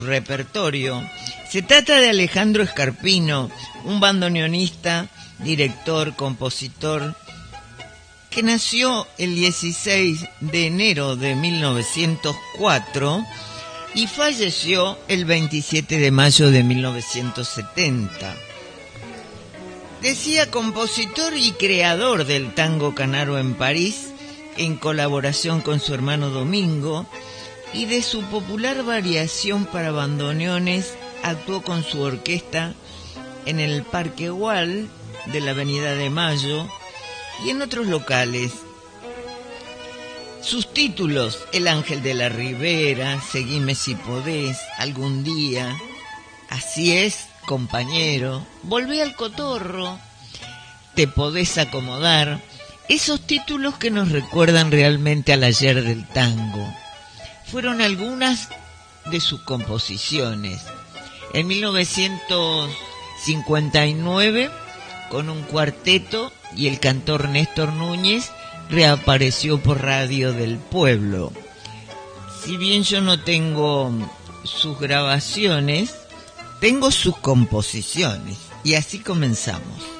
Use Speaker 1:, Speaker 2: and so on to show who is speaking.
Speaker 1: repertorio. Se trata de Alejandro Scarpino, un bandoneonista, director, compositor, que nació el 16 de enero de 1904 y falleció el 27 de mayo de 1970. Decía compositor y creador del tango Canaro en París, en colaboración con su hermano Domingo, y de su popular variación para bandoneones actuó con su orquesta en el Parque Güell de la Avenida de Mayo y en otros locales. Sus títulos: El Ángel de la Ribera, Seguime si podés, Algún día, Así es, compañero, Volvé al cotorro, Te podés acomodar. Esos títulos que nos recuerdan realmente al ayer del tango. Fueron algunas de sus composiciones. En 1959, con un cuarteto y el cantor Néstor Núñez, reapareció por Radio del Pueblo. Si bien yo no tengo sus grabaciones, tengo sus composiciones. Y así comenzamos.